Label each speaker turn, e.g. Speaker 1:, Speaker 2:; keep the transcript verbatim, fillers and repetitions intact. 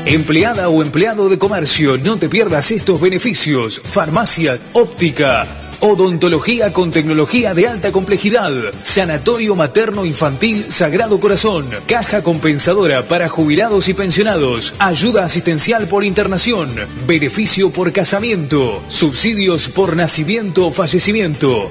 Speaker 1: Empleada o empleado de comercio, no te pierdas estos beneficios. Farmacias, óptica, odontología con tecnología de alta complejidad, sanatorio materno-infantil Sagrado Corazón, caja compensadora para jubilados y pensionados, ayuda asistencial por internación, beneficio por casamiento, subsidios por nacimiento o fallecimiento.